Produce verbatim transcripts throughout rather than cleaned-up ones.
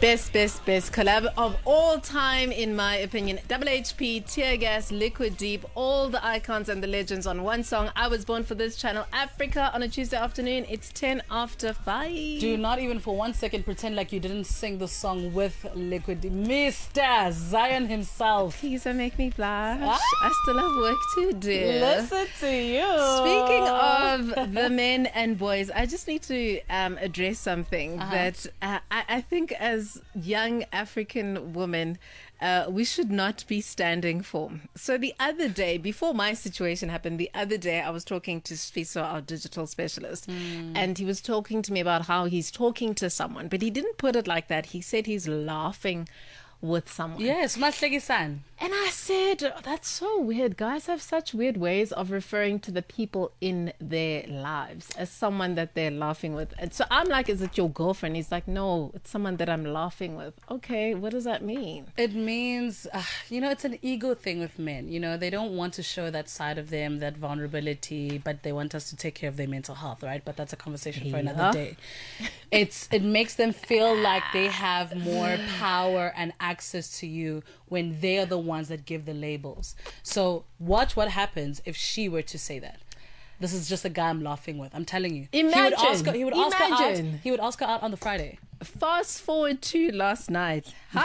Best, best, best collab of all time, in my opinion. Double H P, Tear Gas, Liquid Deep, all the icons and the legends on one song. I was born for this channel, Africa, on a Tuesday afternoon. It's ten after five. Do not even for one second pretend like you didn't sing the song with Liquid Deep. Mister Zion himself. Please don't make me blush. Ah. I still have work to do. Listen to you. Speaking of the men and boys, I just need to um, address something uh-huh. that uh, I, I think as young African women, uh, we should not be standing for. So the other day, before my situation happened, the other day I was talking to Sfiso, our digital specialist, mm. and he was talking to me about how he's talking to someone, but he didn't put it like that. He said he's laughing with someone. Yes, Mahleki-san. And I said, oh, that's so weird. Guys have such weird ways of referring to the people in their lives as someone that they're laughing with. And so I'm like, is it your girlfriend? He's like, no, it's someone that I'm laughing with. Okay, what does that mean? It means, uh, you know, it's an ego thing with men. You know, they don't want to show that side of them, that vulnerability, but they want us to take care of their mental health, right? But that's a conversation for yeah. another day. It's It makes them feel like they have more power and access to you when they are the ones that give the labels. So watch what happens if she were to say that. This is just a guy I'm laughing with. I'm telling you. Imagine. He would ask her, he would ask her out. Imagine. He would ask her out on the Friday. Fast forward to last night. You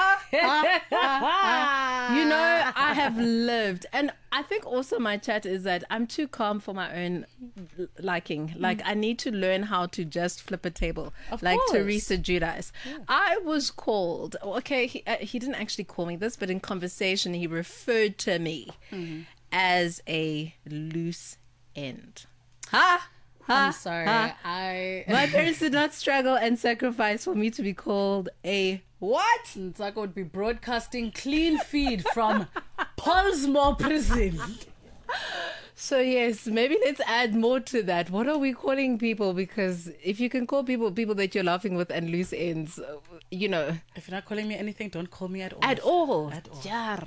know, I have lived. And I think also my chat is that I'm too calm for my own liking. Like, mm. I need to learn how to just flip a table. Of like course. Teresa Judice. Yeah. I was called, okay, he, uh, he didn't actually call me this, but in conversation, he referred to me mm-hmm. as a loose end. Ha! I'm sorry. Ha. I My parents did not struggle and sacrifice for me to be called a what? Ntako would be broadcasting clean feed from Pollsmoor prison. So yes, maybe let's add more to that. What are we calling people? Because if you can call people people that you're laughing with and loose ends, you know. If you're not calling me anything, don't call me at all. At all. At all. Jar.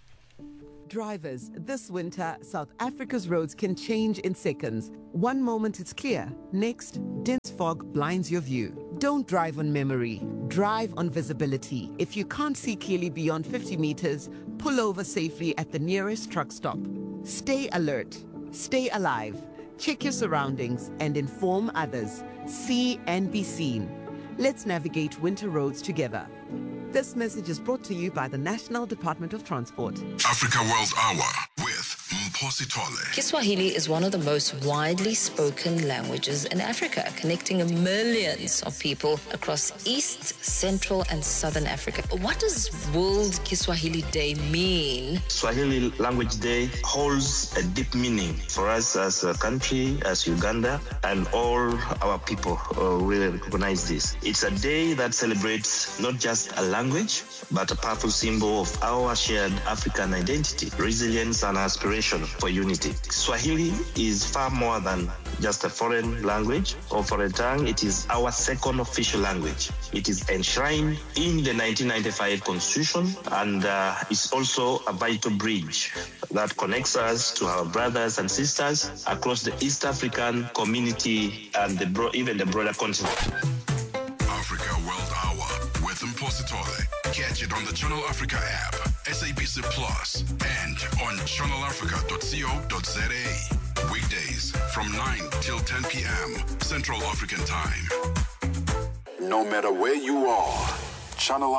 Drivers, this winter, South Africa's roads can change in seconds. One moment it's clear, next, dense fog blinds your view. Don't drive on memory, drive on visibility. If you can't see clearly beyond fifty meters, pull over safely at the nearest truck stop. Stay alert, stay alive, check your surroundings and inform others. See and be seen. Let's navigate winter roads together. This message is brought to you by the National Department of Transport. Africa World Hour with Mphosi Tole. Kiswahili is one of the most widely spoken languages in Africa, connecting millions of people across East, Central, and Southern Africa. What does World Kiswahili Day mean? Swahili Language Day holds a deep meaning for us as a country, as Uganda, and all our people uh, really recognize this. It's a day that celebrates not just a language, but a powerful symbol of our shared African identity, resilience, and aspiration for unity. Swahili is far more than just a foreign language or foreign tongue. It is our second official language. It is enshrined in the nineteen ninety-five Constitution and uh, is also a vital bridge that connects us to our brothers and sisters across the East African community and the bro- even the broader continent. Africa World Hour with Mphosi Tole. Catch it on the Channel Africa app, S A B C Plus, and on channel africa dot co dot za. Weekdays from nine till ten p.m. Central African Time. No matter where you are, Channel